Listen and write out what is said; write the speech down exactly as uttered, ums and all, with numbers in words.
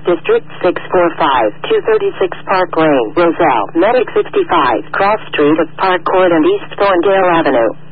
District six four five, two thirty-six Park Lane, Roselle, Medic sixty-five, Cross Street of Park Court and East Thorndale Avenue.